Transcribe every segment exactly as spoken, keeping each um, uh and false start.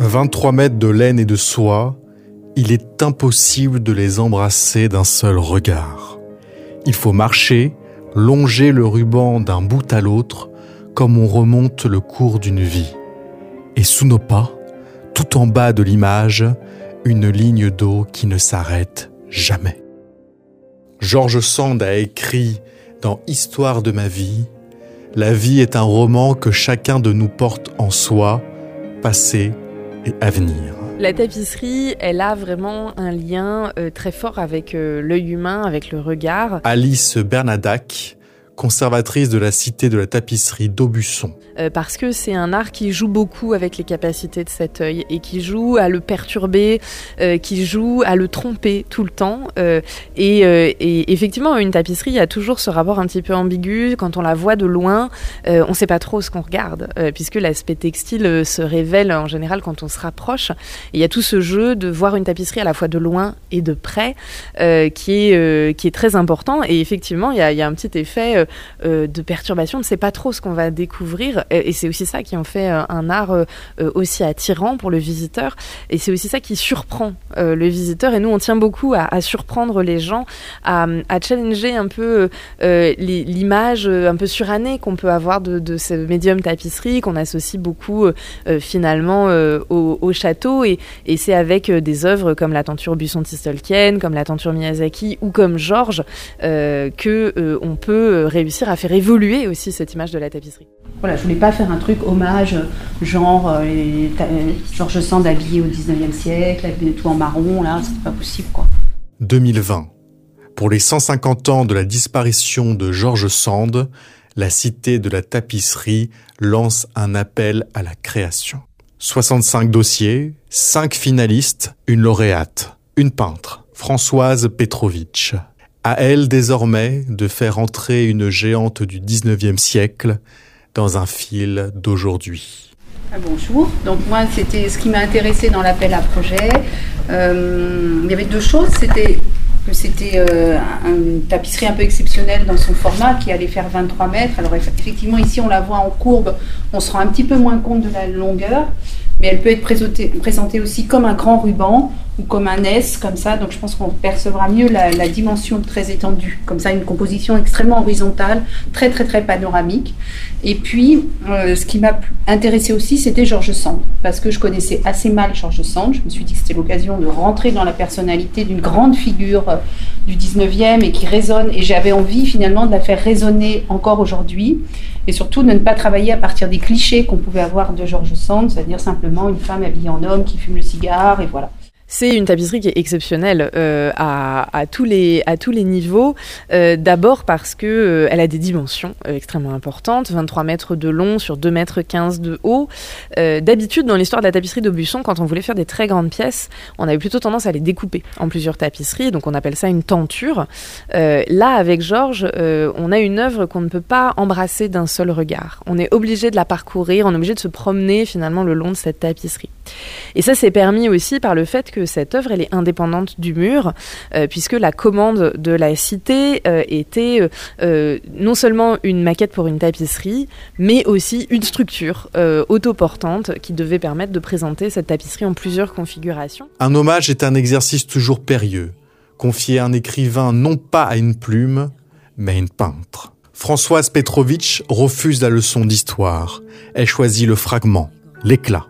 vingt-trois mètres de laine et de soie, il est impossible de les embrasser d'un seul regard. Il faut marcher, longer le ruban d'un bout à l'autre, comme on remonte le cours d'une vie. Et sous nos pas, tout en bas de l'image, une ligne d'eau qui ne s'arrête jamais. George Sand a écrit dans Histoire de ma vie, « La vie est un roman que chacun de nous porte en soi, passé et avenir. » La tapisserie, elle a vraiment un lien euh, très fort avec euh, l'œil humain, avec le regard. Alice Bernadac, conservatrice de la Cité de la Tapisserie d'Aubusson. Euh, parce que c'est un art qui joue beaucoup avec les capacités de cet œil et qui joue à le perturber, euh, qui joue à le tromper tout le temps. Euh, et, euh, et effectivement, une tapisserie, il y a toujours ce rapport un petit peu ambigu. Quand on la voit de loin, euh, on ne sait pas trop ce qu'on regarde, euh, puisque l'aspect textile euh, se révèle en général quand on se rapproche. Et il y a tout ce jeu de voir une tapisserie à la fois de loin et de près, euh, qui, est, euh, qui est très important. Et effectivement, il y a, il y a un petit effet euh, euh, de perturbation. On ne sait pas trop ce qu'on va découvrir. Et c'est aussi ça qui en fait un art euh, aussi attirant pour le visiteur. Et c'est aussi ça qui surprend euh, le visiteur. Et nous, on tient beaucoup à, à surprendre les gens, à, à challenger un peu euh, l'image un peu surannée qu'on peut avoir de, de ce médium tapisserie, qu'on associe beaucoup euh, finalement euh, au, au château. Et, et c'est avec des œuvres comme la tenture Buisson-Tolkien, comme la tenture Miyazaki ou comme Georges euh, que euh, on peut réussir à faire évoluer aussi cette image de la tapisserie. Voilà, je voulais pas faire un truc hommage, genre euh, les, ta, George Sand habillé au dix-neuvième siècle, avec tout en marron, là, c'est pas possible, quoi. deux mille vingt. Pour les cent cinquante ans de la disparition de George Sand, la Cité de la Tapisserie lance un appel à la création. soixante-cinq dossiers, cinq finalistes, une lauréate, une peintre, Françoise Petrovitch. À elle désormais de faire entrer une géante du dix-neuvième siècle dans un fil d'aujourd'hui. Ah, bonjour, donc moi c'était ce qui m'a intéressé dans l'appel à projet. Euh, il y avait deux choses, c'était que c'était euh, une tapisserie un peu exceptionnelle dans son format qui allait faire vingt-trois mètres. Alors effectivement ici on la voit en courbe, on se rend un petit peu moins compte de la longueur, mais elle peut être présentée, présentée aussi comme un grand ruban ou comme un S, comme ça, donc je pense qu'on percevra mieux la, la dimension très étendue, comme ça, une composition extrêmement horizontale, très très très panoramique. Et puis, euh, ce qui m'a intéressé aussi, c'était George Sand, parce que je connaissais assez mal George Sand. Je me suis dit que c'était l'occasion de rentrer dans la personnalité d'une grande figure euh, du dix-neuvième et qui résonne, et j'avais envie finalement de la faire résonner encore aujourd'hui, et surtout de ne pas travailler à partir des clichés qu'on pouvait avoir de George Sand, c'est-à-dire simplement une femme habillée en homme qui fume le cigare, et voilà. C'est une tapisserie qui est exceptionnelle euh, à, à, tous les, à tous les niveaux. Euh, d'abord parce que euh, elle a des dimensions euh, extrêmement importantes, vingt-trois mètres de long sur deux mètres quinze de haut. Euh, d'habitude, dans l'histoire de la tapisserie d'Aubusson, quand on voulait faire des très grandes pièces, on avait plutôt tendance à les découper en plusieurs tapisseries, donc on appelle ça une tenture. Euh, là, avec Georges, euh, on a une œuvre qu'on ne peut pas embrasser d'un seul regard. On est obligé de la parcourir, on est obligé de se promener finalement le long de cette tapisserie. Et ça, c'est permis aussi par le fait que cette œuvre, elle est indépendante du mur, euh, puisque la commande de la cité euh, était euh, non seulement une maquette pour une tapisserie, mais aussi une structure euh, autoportante qui devait permettre de présenter cette tapisserie en plusieurs configurations. Un hommage est un exercice toujours périlleux, confié à un écrivain non pas à une plume, mais à une peintre. Françoise Petrovitch refuse la leçon d'histoire. Elle choisit le fragment, l'éclat.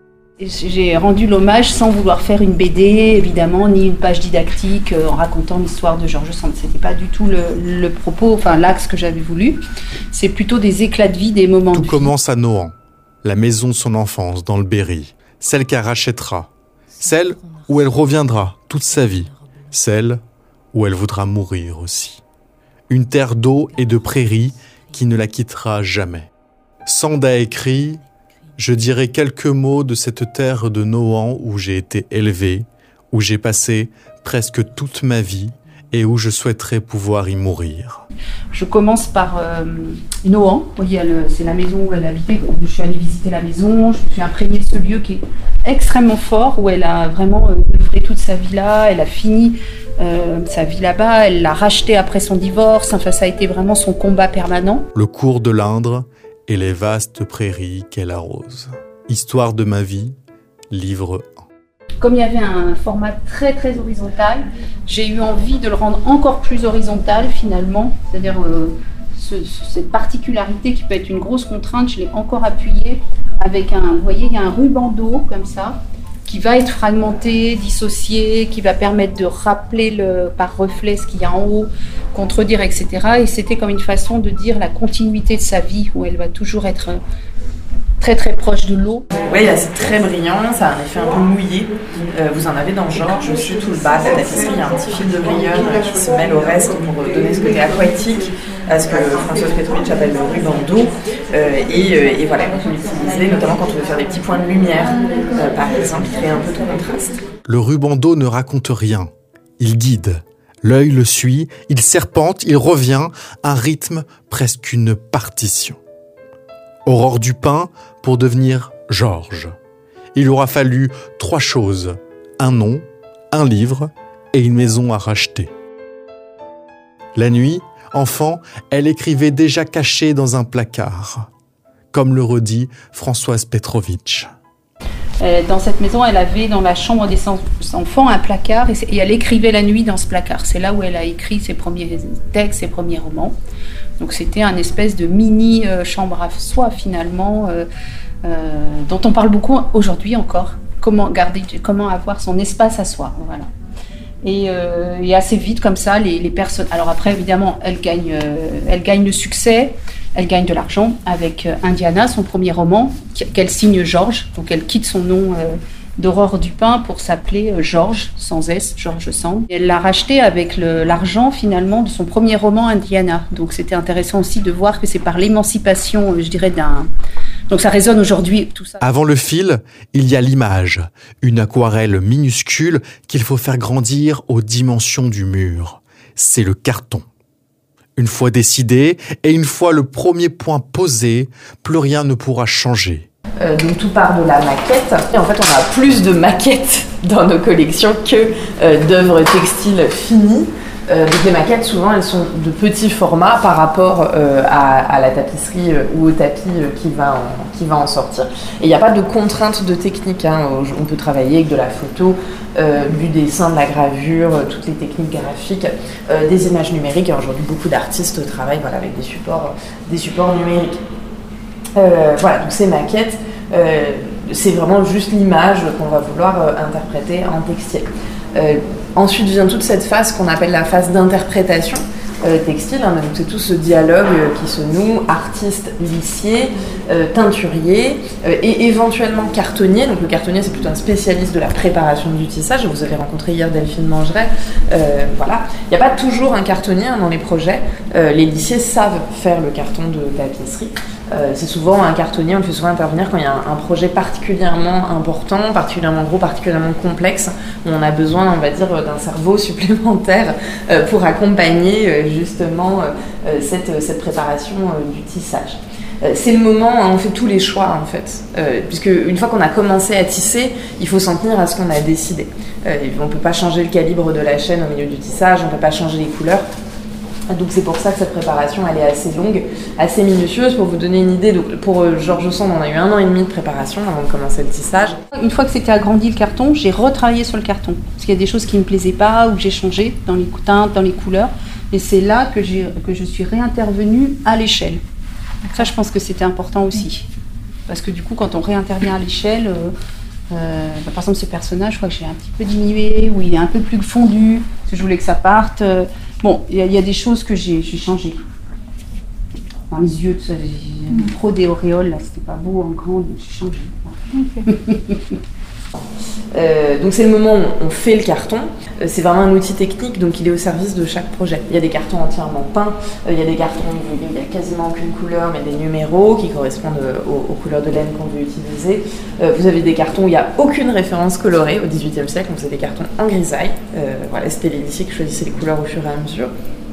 J'ai rendu l'hommage sans vouloir faire une B D, évidemment, ni une page didactique euh, en racontant l'histoire de George Sand. C'était pas du tout le, le propos, enfin l'axe que j'avais voulu. C'est plutôt des éclats de vie, des moments Tout de vie. Tout commence à Nohant, la maison de son enfance dans le Berry, celle qu'elle rachètera, celle où elle reviendra toute sa vie, celle où elle voudra mourir aussi. Une terre d'eau et de prairies qui ne la quittera jamais. Sand a écrit « Je dirai quelques mots de cette terre de Nohant où j'ai été élevé, où j'ai passé presque toute ma vie et où je souhaiterais pouvoir y mourir. » Je commence par euh, Nohant. Vous voyez, elle, c'est la maison où elle habitait. Je suis allée visiter la maison, je me suis imprégnée de ce lieu qui est extrêmement fort, où elle a vraiment euh, œuvré toute sa vie là, elle a fini euh, sa vie là-bas, elle l'a racheté après son divorce, enfin ça a été vraiment son combat permanent. Le cours de l'Indre et les vastes prairies qu'elle arrose. Histoire de ma vie, livre un. Comme il y avait un format très très horizontal, j'ai eu envie de le rendre encore plus horizontal finalement, c'est-à-dire euh, ce, cette particularité qui peut être une grosse contrainte, je l'ai encore appuyée avec un, vous voyez, il y a un ruban d'eau comme ça, qui va être fragmenté, dissocié, qui va permettre de rappeler le, par reflet ce qu'il y a en haut, contredire, et cetera. Et c'était comme une façon de dire la continuité de sa vie, où elle va toujours être très très proche de l'eau. Oui, là c'est très brillant, ça a un effet un peu mouillé. Euh, vous en avez dans Georges, dessus tout le bas de la tapisserie, il y a un petit fil de brillonne qui se mêle au reste pour donner ce côté aquatique à ce que Françoise Petrovitch appelle le ruban d'eau. Euh, et, euh, et voilà, on peut l'utiliser notamment quand on veut faire des petits points de lumière, euh, par exemple, qui crée un peu de contraste. Le ruban d'eau ne raconte rien, il guide. L'œil le suit, il serpente, il revient, un rythme, presque une partition. Aurore Dupin pour devenir Georges. Il aura fallu trois choses, un nom, un livre et une maison à racheter. La nuit, enfant, elle écrivait déjà cachée dans un placard, comme le redit Françoise Petrovitch. Dans cette maison, elle avait dans la chambre des enfants un placard et, et elle écrivait la nuit dans ce placard. C'est là où elle a écrit ses premiers textes, ses premiers romans. Donc c'était un espèce de mini euh, chambre à soi finalement, euh, euh, dont on parle beaucoup aujourd'hui encore. Comment garder, comment avoir son espace à soi, voilà. Et, euh, et assez vite comme ça, les, les personnes. Alors après évidemment, elle gagne, euh, elle gagne le succès, elle gagne de l'argent avec euh, Indiana, son premier roman, qu'elle signe Georges. Donc elle quitte son nom euh, d'Aurore Dupin pour s'appeler euh, Georges, sans S, Georges Sand. Et elle l'a racheté avec le, l'argent finalement de son premier roman Indiana. Donc c'était intéressant aussi de voir que c'est par l'émancipation, je dirais, d'un... Donc ça résonne aujourd'hui, tout ça. Avant le fil, il y a l'image, une aquarelle minuscule qu'il faut faire grandir aux dimensions du mur. C'est le carton. Une fois décidé et une fois le premier point posé, plus rien ne pourra changer. Euh, donc tout part de la maquette. Et en fait, on a plus de maquettes dans nos collections que euh, d'œuvres textiles finies. Euh, donc les maquettes, souvent, elles sont de petits formats par rapport euh, à, à la tapisserie euh, ou au tapis euh, qui, va en, qui va en sortir. Et il n'y a pas de contrainte de technique. Hein. On peut travailler avec de la photo, euh, du dessin, de la gravure, euh, toutes les techniques graphiques, euh, des images numériques. Et aujourd'hui, beaucoup d'artistes travaillent voilà, avec des supports, des supports numériques. Euh, voilà, donc ces maquettes, euh, c'est vraiment juste l'image qu'on va vouloir euh, interpréter en textile. Euh, ensuite vient toute cette phase qu'on appelle la phase d'interprétation euh, textile. Hein, donc c'est tout ce dialogue euh, qui se noue artiste, lissier, euh, teinturier euh, et éventuellement cartonnier. Donc le cartonnier, c'est plutôt un spécialiste de la préparation du tissage. Vous avez rencontré hier Delphine Mangeret. Euh, voilà. Il n'y a pas toujours un cartonnier hein, dans les projets. Euh, les lissiers savent faire le carton de tapisserie. Euh, c'est souvent un cartonnier, on le fait souvent intervenir quand il y a un, un projet particulièrement important, particulièrement gros, particulièrement complexe, où on a besoin, on va dire, d'un cerveau supplémentaire euh, pour accompagner euh, justement euh, cette, cette préparation euh, du tissage. Euh, c'est le moment où on fait tous les choix en fait, euh, puisque une fois qu'on a commencé à tisser, il faut s'en tenir à ce qu'on a décidé. Euh, on ne peut pas changer le calibre de la chaîne au milieu du tissage, on ne peut pas changer les couleurs. Donc c'est pour ça que cette préparation elle est assez longue, assez minutieuse. Pour vous donner une idée, donc pour Georges Sand, on a eu un an et demi de préparation avant de commencer le tissage. Une fois que c'était agrandi le carton, j'ai retravaillé sur le carton. Parce qu'il y a des choses qui ne me plaisaient pas ou que j'ai changé dans les teintes, dans les couleurs. Et c'est là que, j'ai, que je suis réintervenue à l'échelle. Ça, je pense que c'était important aussi. Parce que du coup, quand on réintervient à l'échelle, euh, euh, bah, par exemple ce personnage, je crois que j'ai un petit peu diminué, ou il est un peu plus fondu, parce que je voulais que ça parte. Euh, Bon, il y, y a des choses que j'ai, j'ai changées. Dans les yeux, tout ça, j'ai mmh. trop d'auréoles, là, c'était pas beau en grand, donc j'ai changé. Okay. euh, donc c'est le moment où on fait le carton. Euh, c'est vraiment un outil technique, donc il est au service de chaque projet. Il y a des cartons entièrement peints, euh, il y a des cartons où il n'y a quasiment aucune couleur, mais des numéros qui correspondent aux, aux couleurs de laine qu'on veut utiliser. Euh, vous avez des cartons où il n'y a aucune référence colorée. Au dix-huitième siècle, on faisait des cartons en grisaille. Euh, voilà, c'était les lissiers qui choisissaient les couleurs au fur et à mesure.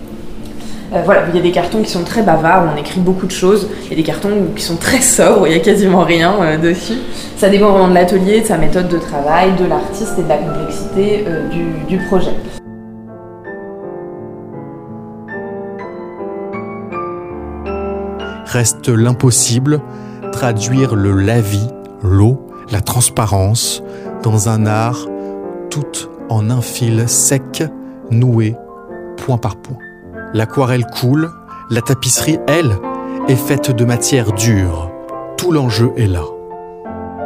Euh, voilà, il y a des cartons qui sont très bavards, où on écrit beaucoup de choses. Il y a des cartons qui sont très sobres, où il n'y a quasiment rien euh, dessus. Ça dépend vraiment de l'atelier, de sa méthode de travail, de l'artiste et de la complexité euh, du, du projet. Reste l'impossible, traduire le la-vie, l'eau, la transparence, dans un art tout en un fil sec, noué, point par point. L'aquarelle coule, la tapisserie, elle, est faite de matière dure. Tout l'enjeu est là.